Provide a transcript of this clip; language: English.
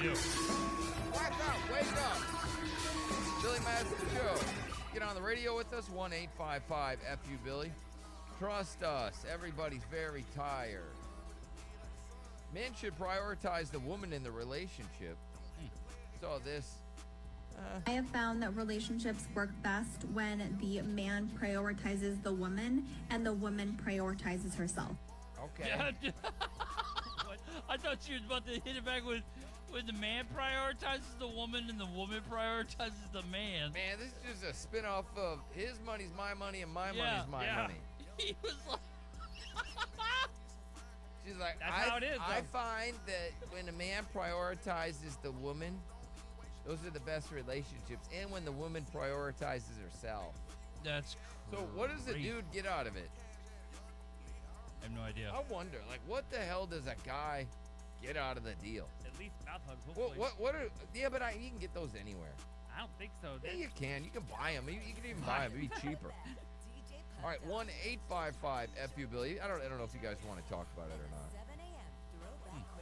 do. Wake up. Billy Madison Show. Get on the radio with us, 1-855-FU-Billy. Trust us, everybody's very tired. Men should prioritize the woman in the relationship. So this... I have found that relationships work best when the man prioritizes the woman and the woman prioritizes herself. Okay. I thought you was about to hit it back with when the man prioritizes the woman and the woman prioritizes the man. Man, this is just a spin-off of his money's my money and my money's my money. He was like... She's like, That's how it is, I though. find that when a man prioritizes the woman, those are the best relationships. And when the woman prioritizes herself. That's crazy. So what does the dude get out of it? I have no idea. I wonder, like, what the hell does a guy get out of the deal? At least mouth hugs, hopefully. What are, yeah, but you can get those anywhere. I don't think so. Yeah, you can. You can buy them. You can even buy them. It'd be cheaper. All right, 1-855-FU-Billy. I don't know if you guys want to talk about it or not.